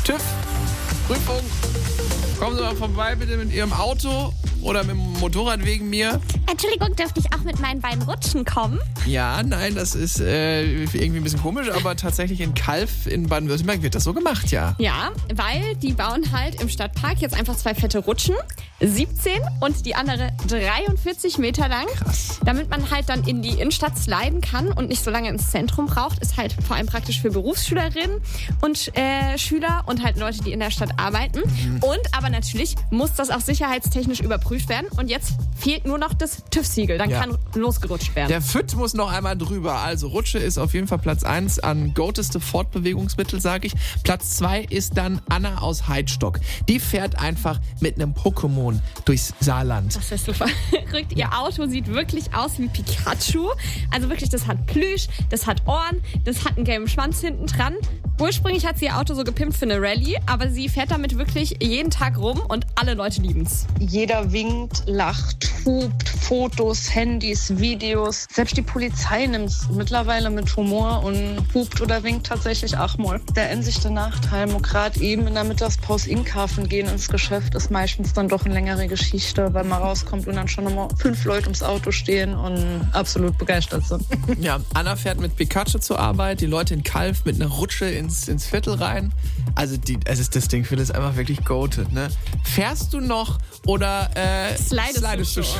TÜV, Prüfung. Kommen Sie mal vorbei bitte mit Ihrem Auto oder mit dem Motorrad wegen mir. Entschuldigung, dürfte ich auch mit meinen beiden Rutschen kommen? Ja, nein, das ist irgendwie ein bisschen komisch, aber tatsächlich in Calw in Baden-Württemberg wird das so gemacht, ja. Ja, weil die bauen halt im Stadtpark jetzt einfach 2 fette Rutschen, 17 und die andere 43 Meter lang. Krass. Damit man halt dann in die Innenstadt sliden kann und nicht so lange ins Zentrum braucht, ist halt vor allem praktisch für Berufsschülerinnen und Schüler und halt Leute, die in der Stadt arbeiten. Und aber natürlich muss das auch sicherheitstechnisch überprüft werden und jetzt fehlt nur noch das TÜV-Siegel, dann kann losgerutscht werden. Der FÜD muss noch einmal drüber. Also Rutsche ist auf jeden Fall Platz 1 an goateste Fortbewegungsmittel, sage ich. Platz 2 ist dann Anna aus Heidstock. Die fährt einfach mit einem Pokémon durchs Saarland. Das ist so verrückt. Ihr Auto sieht wirklich aus wie Pikachu. Also wirklich, das hat Plüsch, das hat Ohren, das hat einen gelben Schwanz hinten dran. Ursprünglich hat sie ihr Auto so gepimpt für eine Rallye, aber sie fährt damit wirklich jeden Tag rum und alle Leute lieben's. Jeder winkt, lacht, hupt, Fotos, Handys, Videos. Selbst die Polizei nimmt's mittlerweile mit Humor und hupt oder winkt tatsächlich auch mal. Der einzige Nachteil, gerade eben in der Mittagspause einkaufen gehen ins Geschäft, ist meistens dann doch eine längere Geschichte, weil man rauskommt und dann schon immer 5 Leute ums Auto stehen und absolut begeistert sind. Ja, Anna fährt mit Pikachu zur Arbeit, die Leute in Calw mit einer Rutsche ins Viertel rein. Also das Ding, ich finde es einfach wirklich goated, ne? Fährst du noch oder slidest du schon?